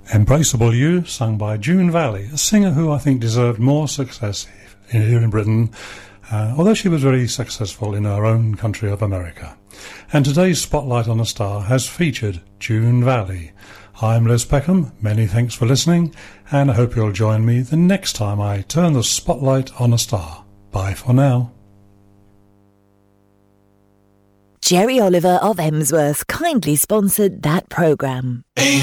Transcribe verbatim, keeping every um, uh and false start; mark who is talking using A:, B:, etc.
A: Embraceable You, sung by June Valley, a singer who I think deserved more success here in Britain, uh, although she was very successful in her own country of America. And today's Spotlight on a Star has featured June Valley. I'm Les Peckham, many thanks for listening, and I hope you'll join me the next time I turn the spotlight on a star. Bye for now.
B: Jerry Oliver of Emsworth kindly sponsored that programme.